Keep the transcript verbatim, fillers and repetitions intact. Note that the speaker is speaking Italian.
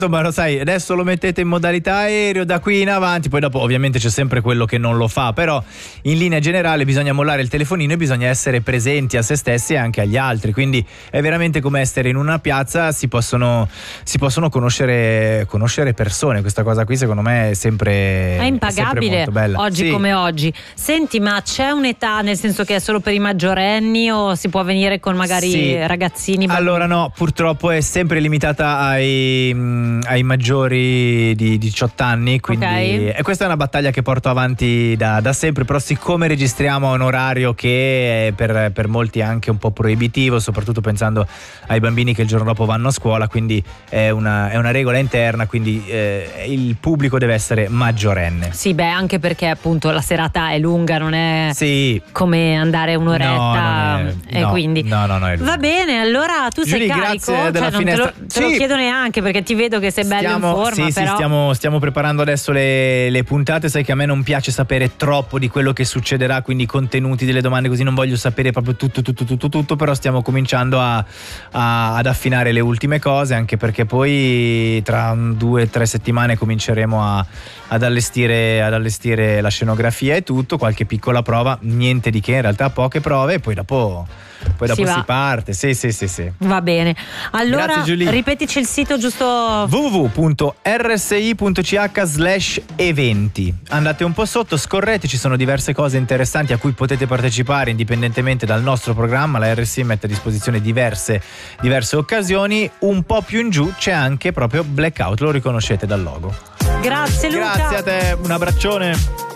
Ma lo sai, adesso lo mettete in modalità aereo da qui in avanti, poi dopo ovviamente c'è sempre quello che non lo fa, però in linea generale bisogna mollare il telefonino e bisogna essere presenti a se stessi e anche agli altri, quindi è veramente come essere in una piazza, si possono, si possono conoscere, conoscere persone, questa cosa qui secondo me è sempre, è impagabile, è molto bella. Oggi sì. come oggi. Senti, ma c'è un'età, nel senso che è solo per i maggiorenni o si può venire con magari sì. ragazzini? Bambini? Allora no, purtroppo è sempre limitata ai ai maggiori di diciotto anni, quindi okay. E questa è una battaglia che porto avanti da, da sempre, però siccome registriamo a un orario che è per, per molti anche un po' proibitivo, soprattutto pensando ai bambini che il giorno dopo vanno a scuola, quindi è una, è una regola interna, quindi eh, il pubblico deve essere maggiorenne. Sì, beh, anche perché appunto la serata è lunga, non è sì. come andare un'oretta, no, e no, quindi no, no, no, è lunga. Va bene, allora tu Giulia, sei carico, grazie cioè, della non finestra. te, lo, te sì. lo chiedo neanche perché ti vedo che sei bello stiamo, in forma, sì, però... sì, stiamo, stiamo preparando adesso le, le puntate, sai che a me non piace sapere troppo di quello che succederà, quindi i contenuti delle domande, così non voglio sapere proprio tutto tutto tutto tutto, però stiamo cominciando a, a, ad affinare le ultime cose, anche perché poi tra due o tre settimane cominceremo a, ad, allestire, ad allestire la scenografia e tutto, qualche piccola prova, niente di che, in realtà poche prove, e poi dopo poi dopo si, si parte. Sì, sì, sì, sì. Va bene. Allora, grazie, Giulia. Ripetici il sito giusto. w w w punto r s i punto c h slash eventi. Andate un po' sotto, scorrete, ci sono diverse cose interessanti a cui potete partecipare indipendentemente dal nostro programma. La R S I mette a disposizione diverse, diverse occasioni. Un po' più in giù c'è anche proprio Blackout, lo riconoscete dal logo. Grazie Luca. Grazie a te, un abbraccione.